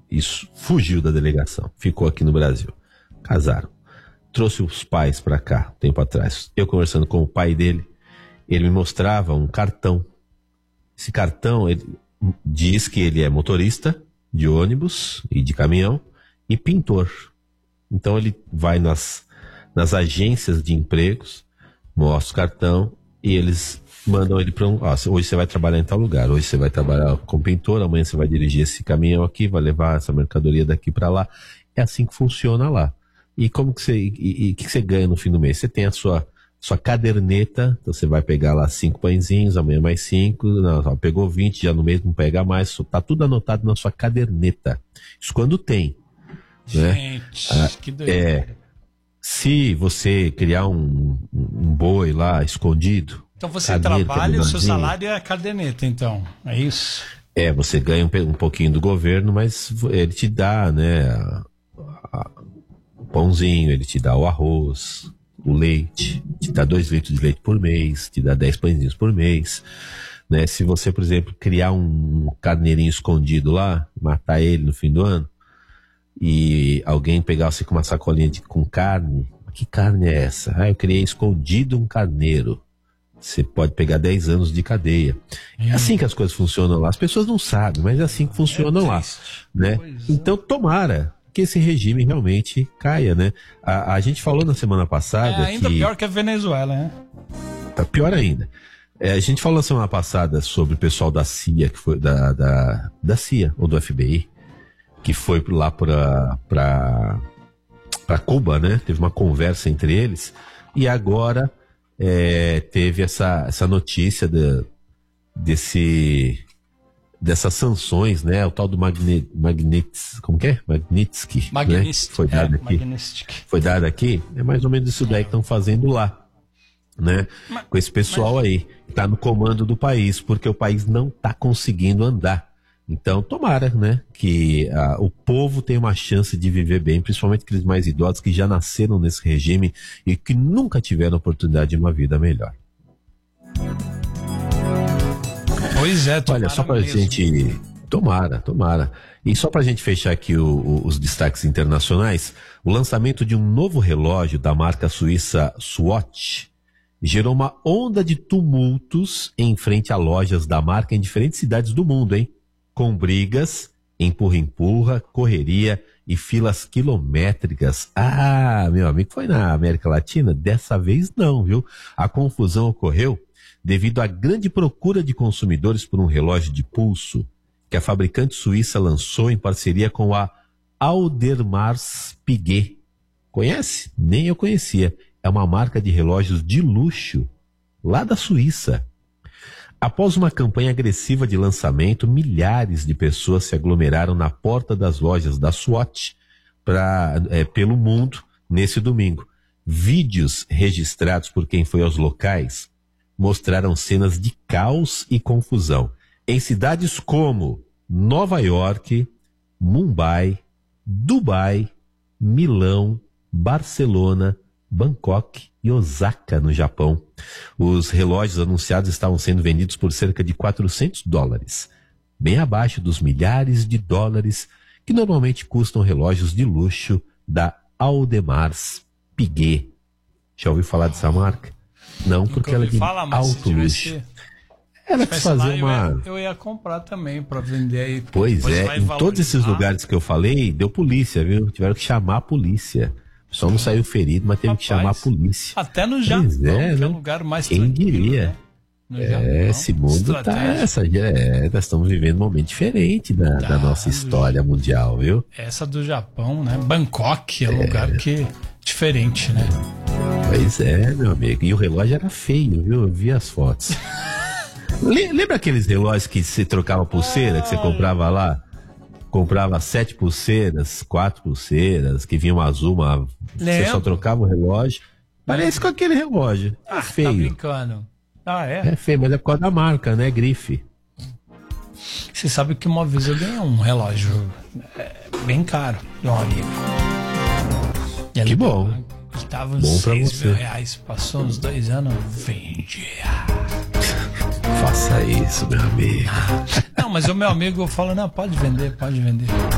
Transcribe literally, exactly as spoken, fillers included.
isso, fugiu da delegação, ficou aqui no Brasil. Casaram. Trouxe os pais para cá, tempo atrás. Eu conversando com o pai dele, ele me mostrava um cartão. Esse cartão, ele diz que ele é motorista de ônibus e de caminhão e pintor. Então ele vai nas, nas agências de empregos, mostra o cartão e eles mandam ele para um... Ó, hoje você vai trabalhar em tal lugar, hoje você vai trabalhar como pintor, amanhã você vai dirigir esse caminhão aqui, vai levar essa mercadoria daqui para lá. É assim que funciona lá. E como que você... E o que você ganha no fim do mês? Você tem a sua, sua caderneta, então você vai pegar lá cinco pãezinhos, amanhã mais cinco, não, ó, pegou vinte, já no mês não pega mais, tá tudo anotado na sua caderneta. Isso quando tem. Gente, né? que doido. É, se você criar um, um boi lá escondido... Então você caderneta, trabalha e o seu bigodinho, salário é a caderneta, então. É isso? É, você ganha um, um pouquinho do governo, mas ele te dá, né, a, a, o pãozinho, ele te dá o arroz, o leite, te dá dois litros de leite por mês, te dá dez pãezinhos por mês, né? Se você, por exemplo, criar um carneirinho escondido lá, matar ele no fim do ano, e alguém pegar você com uma sacolinha de, com carne, que carne é essa? Ah, eu criei escondido um carneiro. Você pode pegar dez anos de cadeia. É assim que as coisas funcionam lá. As pessoas não sabem, mas é assim que funcionam lá, né? Então, tomara que esse regime realmente caia, né? A, a gente falou na semana passada é ainda que... pior que a Venezuela, né? Tá pior ainda. É, a gente falou na semana passada sobre o pessoal da C I A, que foi da, da, da C I A, ou do F B I, que foi lá para para para Cuba, né? Teve uma conversa entre eles. E agora... É, teve essa, essa notícia de, desse, dessas sanções, né? O tal do Magne, Magnits, como que é? Magnitsky, Magnitsky, né? Foi dado é, aqui. Magnitsky. Foi dado aqui. É mais ou menos isso daí que estão fazendo lá, né? Mas, com esse pessoal mas... aí, que tá no comando do país, porque o país não tá conseguindo andar. Então, tomara, né, que ah, o povo tenha uma chance de viver bem, principalmente aqueles mais idosos que já nasceram nesse regime e que nunca tiveram oportunidade de uma vida melhor. Pois é, tomara. Olha, só pra mesmo. gente... Tomara, tomara. E só pra gente fechar aqui o, o, os destaques internacionais, o lançamento de um novo relógio da marca suíça Swatch gerou uma onda de tumultos em frente a lojas da marca em diferentes cidades do mundo, hein? Com brigas, empurra-empurra, correria e filas quilométricas. Ah, meu amigo, foi na América Latina? Dessa vez não, viu? A confusão ocorreu devido à grande procura de consumidores por um relógio de pulso que a fabricante suíça lançou em parceria com a Audemars Piguet. Conhece? Nem eu conhecia. É uma marca de relógios de luxo lá da Suíça. Após uma campanha agressiva de lançamento, milhares de pessoas se aglomeraram na porta das lojas da Swatch pra, é, pelo mundo nesse domingo. Vídeos registrados por quem foi aos locais mostraram cenas de caos e confusão em cidades como Nova York, Mumbai, Dubai, Milão, Barcelona, Bangkok e Osaka, no Japão. Os relógios anunciados estavam sendo vendidos por cerca de quatrocentos dólares, bem abaixo dos milhares de dólares que normalmente custam relógios de luxo da Audemars Piguet. Já ouviu falar dessa marca? Não, porque ela é de falar, alto luxo. Tivesse, ela quis fazer uma... Eu ia, eu ia comprar também para vender aí. Pois é, em todos esses lugares que eu falei, deu polícia, viu? Tiveram que chamar a polícia. O pessoal não saiu ferido, mas teve Rapaz, que chamar a polícia. Até no Japão, é, que é né? o lugar mais Quem diria? Né? É, Japão, esse mundo tá... Essa, é, nós estamos vivendo um momento diferente da, tá, da nossa história mundial, viu? Essa do Japão, né? Bangkok é um é. lugar que... diferente, né? Pois é, meu amigo. E o relógio era feio, viu? Eu vi as fotos. Lembra aqueles relógios que você trocava pulseira, que você comprava lá? Comprava sete pulseiras, quatro pulseiras, que vinha uma azul, uma... Você só trocava o relógio. Parece com aquele relógio. É ah, feio. Tá brincando. Ah, é? É feio, mas é por causa da marca, né? Grife. Você sabe que uma vez eu ganhei um relógio bem caro de um amigo. E que bom. Custava uns seis mil reais. Passou uns dois anos, vendia. Faça isso, meu amigo. Não, mas o meu amigo falou, não, pode vender, pode vender.